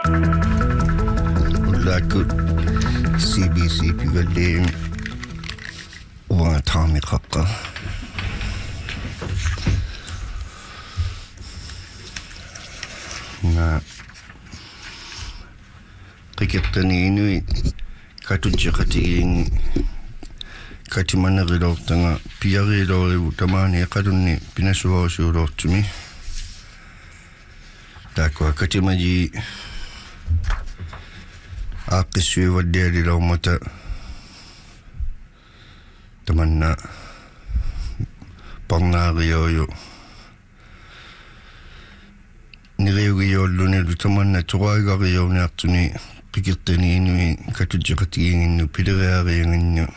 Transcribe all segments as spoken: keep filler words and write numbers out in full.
Ulakut C B C pigalim uang tami kapka. Na kikirtani inui katutja katiing katimana rilortanga piari lori utamani kadunni pinasuwa usiulortumi takwa katimaji aqisui waddiali laumata tamanna parnaariyoyo niriugiyolluni lutamanna tuqaigariyouniartuni pikirtani inui katutja katiinginnu piliriariyanginnu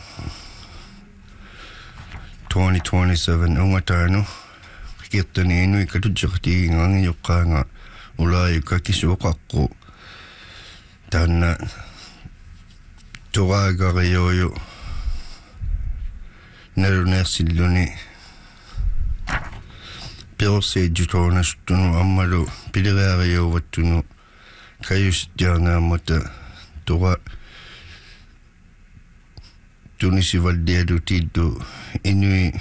twenty twenty-seven ungataanu pikirtani inui katutja katiingangi yuqqaanga ulaayu kakisuuqaqqu taanna tuqaigariyoyo naluneersilluni piorseejjutoonastunu ammalu piliriariyovattunu kayusittiarnaamata tuqa tunisivaldialu tiddu inui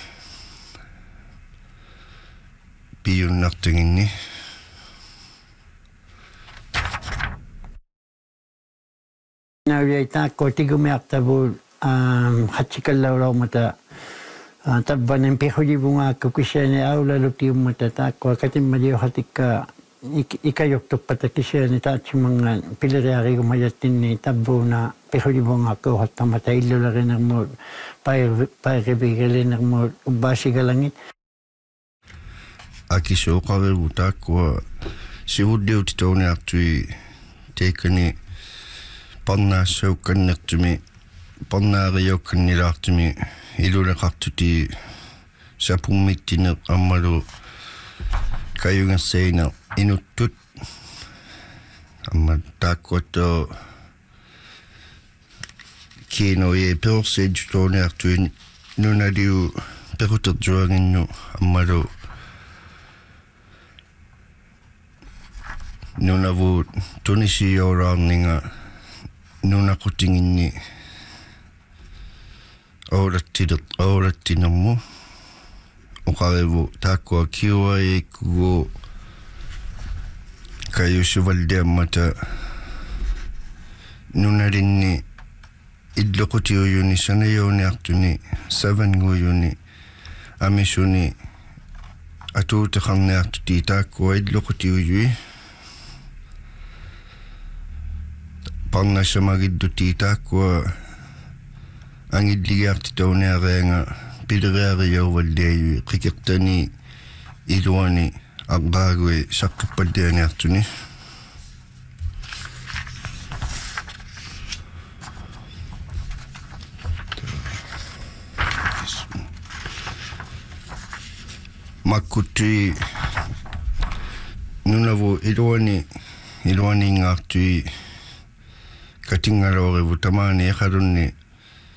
piyunnartanginni Nawiyaita ko tigumiaktabu hatsikallawlaumata tabbanen pihulibunga kukushani aula lutiumata takwa katimaliyo hatikka ikayoktuppata kishani taachimanga piliriari gumayatinni tabbuna pihulibunga ko hattamata illularinarmu pairibigelinarmu ubbasigalangit akisuuqarilu taakwa sivuddiutitouniartui teikani parnaassaukkannartumi parnaariyokkannilаарtumi ilulaqartuti sapummittineq ammalu kayungerseina inuttut amma taakkuatto kiinoye peorseejjutooniartuin nunaliu peruterjuanginnu ammalu nunavu tunisiyoraarninga nunaqutinginni aurattileq aurattinermu uqarivu taakkua kiuayiikkugu kayusuvaldiammata nunalinni illoqutiuyuni sanayouniartuni seven-nguyuni amisuni atuutaqarniartuti taakkua illoqutiuyui parnassamagidduti taakkua angilligiartitouniareanga piliriariyauvalliayui qikirtani iluani aqaagui saqqippaddianiartuni makkutti nunavu iluani iluani ngaartui katingalorivu tamani eqalunni